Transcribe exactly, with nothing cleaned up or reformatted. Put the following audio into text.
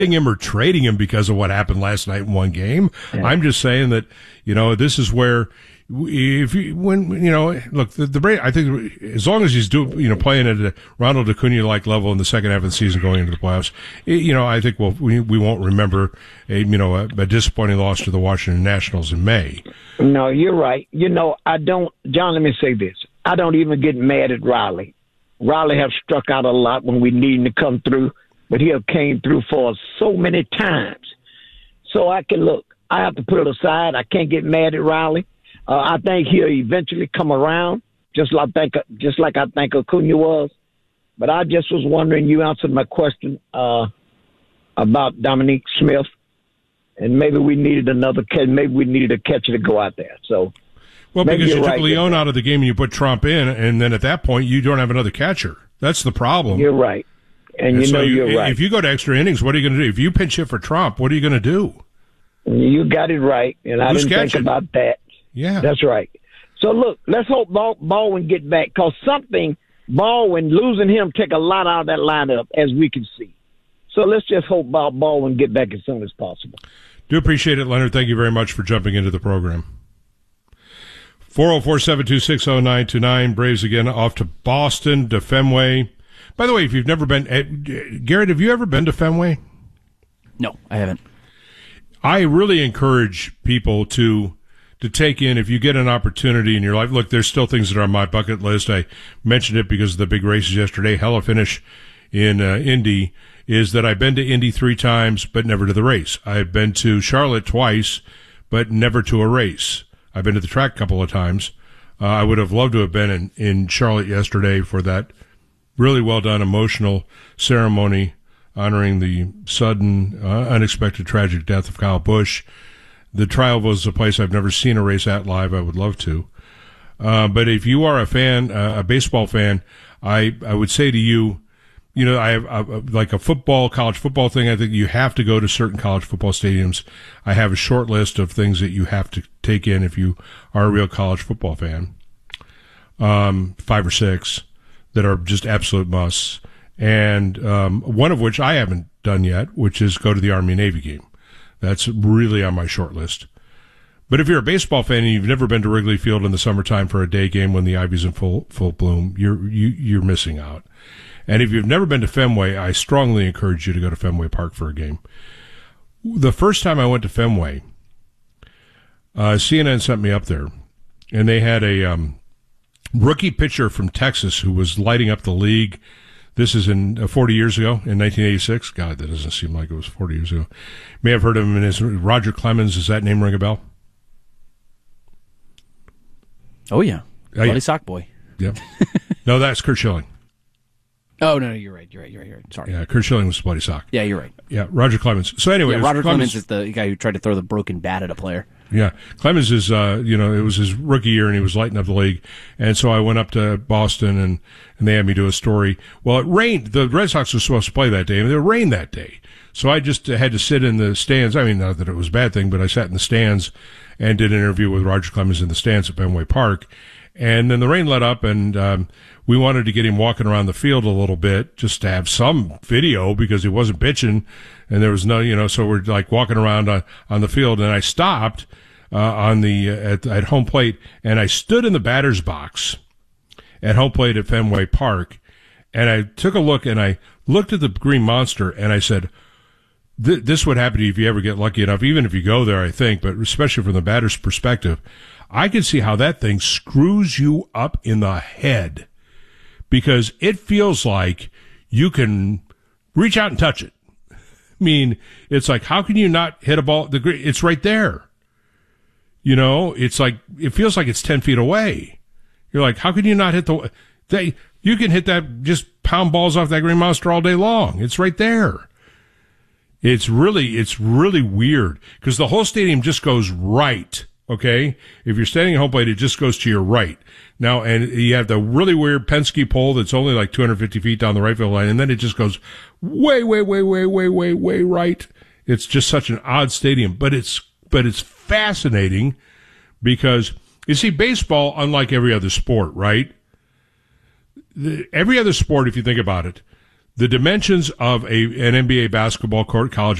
him or trading him because of what happened last night in one game. Yeah. I'm just saying that, you know, this is where if you, when, you know, look, the, the Braves, I think as long as he's doing, you know, playing at a Ronald Acuna-like level in the second half of the season going into the playoffs, it, you know, I think we'll, we, we won't remember a, you know, a, a disappointing loss to the Washington Nationals in May. No, you're right. You know, I don't, John, let me say this. I don't even get mad at Riley. Riley have struck out a lot when we need him to come through, but he have came through for us so many times. So I can look, I have to put it aside. I can't get mad at Riley. Uh, I think he'll eventually come around, just like think, just like I think Acuna was. But I just was wondering, you answered my question uh, about Dominique Smith, and maybe we needed another catch. Maybe we needed a catcher to go out there. So, well, because you took right Leon out of the game and you put Trump in, and then at that point you don't have another catcher. That's the problem. You're right, and, and you so know you, you're right. If you go to extra innings, what are you going to do? If you pinch hit for Trump, what are you going to do? You got it right, and I Who's didn't catching? think about that. Yeah, that's right. So look, let's hope Bal- Baldwin get back, because something Baldwin losing him take a lot out of that lineup, as we can see. So let's just hope Bal- Baldwin get back as soon as possible. Do appreciate it, Leonard. Thank you very much for jumping into the program. four oh four, seven two six, oh nine two nine. Braves again off to Boston, to Fenway. By the way, if you've never been, uh, Garrett, have you ever been to Fenway? No, I haven't. I really encourage people to to take in, if you get an opportunity in your life. Look, there's still things that are on my bucket list. I mentioned it because of the big races yesterday. Hella finish in uh, Indy is that I've been to Indy three times, but never to the race. I've been to Charlotte twice, but never to a race. I've been to the track a couple of times. Uh, I would have loved to have been in, in Charlotte yesterday for that really well done emotional ceremony honoring the sudden, uh, unexpected, tragic death of Kyle Busch. The trial was a place I've never seen a race at live. I would love to. Uh, but if you are a fan, uh, a baseball fan, I, I would say to you, you know, I have uh, like a football, college football thing. I think you have to go to certain college football stadiums. I have a short list of things that you have to take in if you are a real college football fan. Um, five or six that are just absolute musts. And, um, one of which I haven't done yet, which is go to the Army Navy game. That's really on my short list. But if you're a baseball fan and you've never been to Wrigley Field in the summertime for a day game when the ivy's in full full bloom, you're you, you're missing out. And if you've never been to Fenway, I strongly encourage you to go to Fenway Park for a game. The first time I went to Fenway, uh, C N N sent me up there, and they had a um, rookie pitcher from Texas who was lighting up the league. This is in uh, forty years ago, in nineteen eighty-six. God, that doesn't seem like it was forty years ago. You may have heard of him as Roger Clemens. Does that name ring a bell? Oh, yeah. Oh, Bloody yeah. sock boy. Yeah. No, that's Kurt Schilling. Oh, no, no, you're right. You're right. You're right. You're right. Sorry. Yeah, Kurt Schilling was Bloody Sock. Yeah, you're right. Yeah, Roger Clemens. So anyway, yeah, Roger Clemens, Clemens is the guy who tried to throw the broken bat at a player. Yeah, Clemens is, uh, you know, it was his rookie year and he was lighting up the league. And so I went up to Boston and, and they had me do a story. Well, it rained. The Red Sox were supposed to play that day and it rained that day. So I just had to sit in the stands. I mean, not that it was a bad thing, but I sat in the stands and did an interview with Roger Clemens in the stands at Fenway Park. And then the rain let up and, um, we wanted to get him walking around the field a little bit just to have some video because he wasn't pitching and there was no, you know, so we're like walking around on, on the field and I stopped, uh, on the, uh, at, at home plate and I stood in the batter's box at home plate at Fenway Park and I took a look and I looked at the Green Monster and I said, this would happen to you if you ever get lucky enough, even if you go there, I think, but especially from the batter's perspective, I can see how that thing screws you up in the head because it feels like you can reach out and touch it. I mean, it's like, how can you not hit a ball? The It's right there. You know, it's like, it feels like it's ten feet away. You're like, how can you not hit the, they, you can hit that, just pound balls off that Green Monster all day long. It's right there. It's really, it's really weird because the whole stadium just goes right. Okay. If you're standing at home plate, it just goes to your right. Now, and you have the really weird Penske pole that's only like two hundred fifty feet down the right field line. And then it just goes way, way, way, way, way, way, way right. It's just such an odd stadium, but it's, but it's fascinating because you see baseball, unlike every other sport, right? The, every other sport, if you think about it, the dimensions of a an N B A basketball court, college